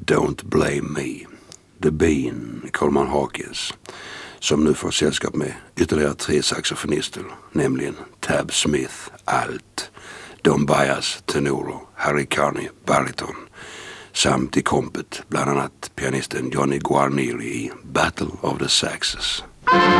Don't Blame Me, The Bean, Coleman Hawkins, som nu får sällskap med ytterligare 3 saxofonister, nämligen Tab Smith, alt, Don Byas, tenor, Harry Carney, bariton, samt i kompet bland annat pianisten Johnny Guarnieri i Battle of the Saxes.